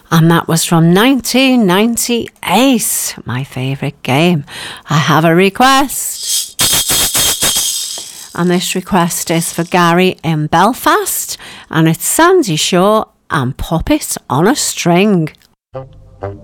And that was from 1998, my favourite game. I have a request. And this request is for Gary in Belfast. And it's Sandy Shaw and Puppet on a String.